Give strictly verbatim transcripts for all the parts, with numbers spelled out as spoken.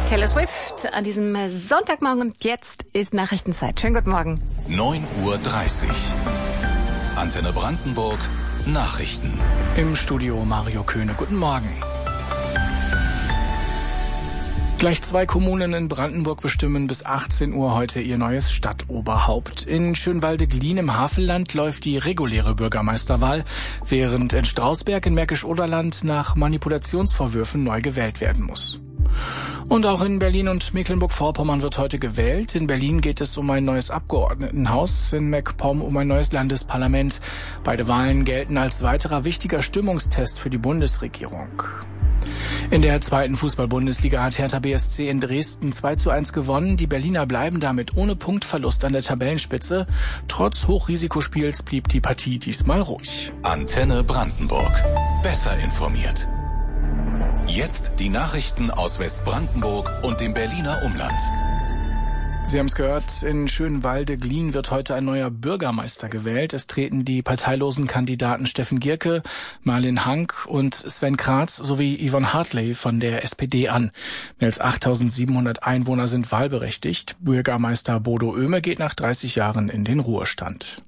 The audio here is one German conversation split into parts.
Taylor Swift an diesem Sonntagmorgen und jetzt ist Nachrichtenzeit. Schönen guten Morgen. neun Uhr dreißig. Antenne Brandenburg. Nachrichten. Im Studio Mario Köhne. Guten Morgen. Gleich zwei Kommunen in Brandenburg bestimmen bis achtzehn Uhr heute ihr neues Stadtoberhaupt. In Schönwalde-Glien im Havelland läuft die reguläre Bürgermeisterwahl, während in Strausberg in Märkisch-Oderland nach Manipulationsvorwürfen neu gewählt werden muss. Und auch in Berlin und Mecklenburg-Vorpommern wird heute gewählt. In Berlin geht es um ein neues Abgeordnetenhaus, in MacPom um ein neues Landesparlament. Beide Wahlen gelten als weiterer wichtiger Stimmungstest für die Bundesregierung. In der zweiten Fußball-Bundesliga hat Hertha B S C in Dresden zwei zu eins gewonnen. Die Berliner bleiben damit ohne Punktverlust an der Tabellenspitze. Trotz Hochrisikospiels blieb die Partie diesmal ruhig. Antenne Brandenburg. Besser informiert. Jetzt die Nachrichten aus Westbrandenburg und dem Berliner Umland. Sie haben es gehört, in Schönwalde-Glien wird heute ein neuer Bürgermeister gewählt. Es treten die parteilosen Kandidaten Steffen Gierke, Marlin Hank und Sven Kratz sowie Yvonne Hartley von der S P D an. Mehr als achttausendsiebenhundert Einwohner sind wahlberechtigt. Bürgermeister Bodo Oehme geht nach dreißig Jahren in den Ruhestand.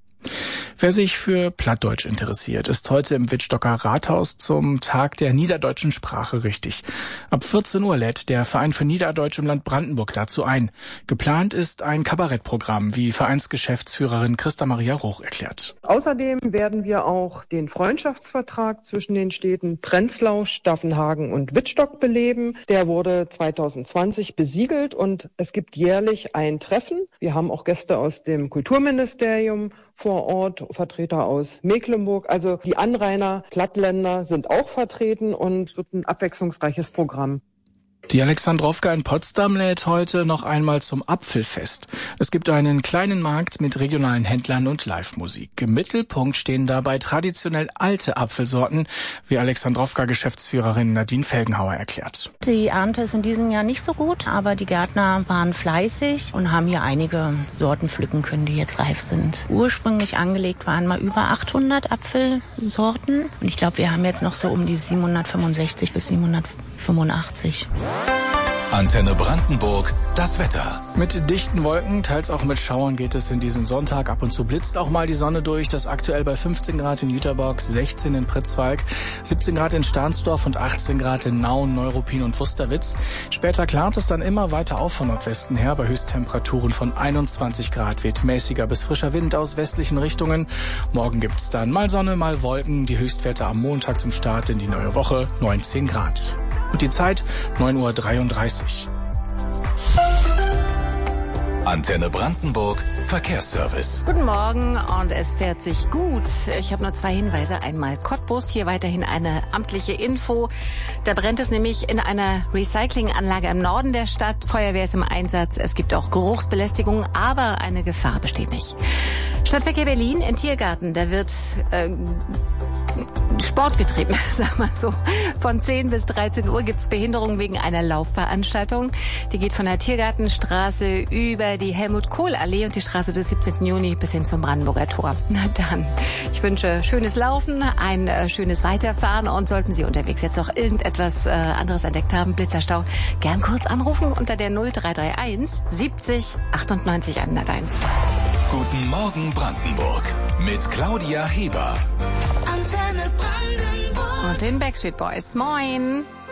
Wer sich für Plattdeutsch interessiert, ist heute im Wittstocker Rathaus zum Tag der niederdeutschen Sprache richtig. Ab vierzehn Uhr lädt der Verein für Niederdeutsch im Land Brandenburg dazu ein. Geplant ist ein Kabarettprogramm, wie Vereinsgeschäftsführerin Christa Maria Roch erklärt. Außerdem werden wir auch den Freundschaftsvertrag zwischen den Städten Prenzlau, Staffenhagen und Wittstock beleben. Der wurde zweitausendzwanzig besiegelt und es gibt jährlich ein Treffen. Wir haben auch Gäste aus dem Kulturministerium vor Ort, Vertreter aus Mecklenburg. Also die Anrainer, Plattländer sind auch vertreten und es wird ein abwechslungsreiches Programm. Die Alexandrowka in Potsdam lädt heute noch einmal zum Apfelfest. Es gibt einen kleinen Markt mit regionalen Händlern und Live-Musik. Im Mittelpunkt stehen dabei traditionell alte Apfelsorten, wie Alexandrowka-Geschäftsführerin Nadine Felgenhauer erklärt. Die Ernte ist in diesem Jahr nicht so gut, aber die Gärtner waren fleißig und haben hier einige Sorten pflücken können, die jetzt reif sind. Ursprünglich angelegt waren mal über achthundert Apfelsorten und ich glaube, wir haben jetzt noch so um die siebenhundertfünfundsechzig bis siebenhundertfünfundachtzig. Antenne Brandenburg, das Wetter. Mit dichten Wolken, teils auch mit Schauern geht es in diesen Sonntag. Ab und zu blitzt auch mal die Sonne durch. Das aktuell bei fünfzehn Grad in Jüterbock, sechzehn in Pritzwalk, siebzehn Grad in Stahnsdorf und achtzehn Grad in Nauen, Neuruppin und Wusterwitz. Später klart es dann immer weiter auf von Nordwesten her. Bei Höchsttemperaturen von einundzwanzig Grad weht mäßiger bis frischer Wind aus westlichen Richtungen. Morgen gibt's dann mal Sonne, mal Wolken. Die Höchstwerte am Montag zum Start in die neue Woche, neunzehn Grad. Und die Zeit neun Uhr dreiunddreißig. Antenne Brandenburg, Verkehrsservice. Guten Morgen und es fährt sich gut. Ich habe nur zwei Hinweise. Einmal Cottbus, hier weiterhin eine amtliche Info. Da brennt es nämlich in einer Recyclinganlage im Norden der Stadt. Feuerwehr ist im Einsatz. Es gibt auch Geruchsbelästigung, aber eine Gefahr besteht nicht. Stadtverkehr Berlin, in Tiergarten, da wird äh, Sport getrieben, sagen wir so. Von zehn bis dreizehn Uhr gibt's Behinderung wegen einer Laufveranstaltung. Die geht von der Tiergartenstraße über die Helmut-Kohl-Allee und die Straße des siebzehnten Juni bis hin zum Brandenburger Tor. Na dann, ich wünsche schönes Laufen, ein äh, schönes Weiterfahren und sollten Sie unterwegs jetzt noch irgendetwas äh, anderes entdeckt haben, Blitzerstau, gern kurz anrufen unter der null drei drei eins siebzig achtundneunzig hunderteins. Guten Morgen Brandenburg mit Claudia Heber. Und den Backstreet Boys. Moin!